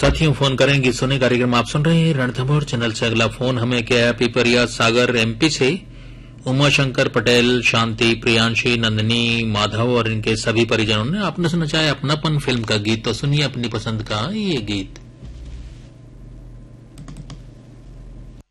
साथियों फोन करेंगे सुने कार्यक्रम आप सुन रहे हैं रणथंभौर चैनल से। अगला फोन हमें क्या है पिपरिया सागर एमपी से उमाशंकर पटेल, शांति, प्रियांशी, नंदिनी, माधव और इनके सभी परिजनों ने आपने सुना चाहे अपनापन फिल्म का गीत। तो सुनिए अपनी पसंद का ये गीत।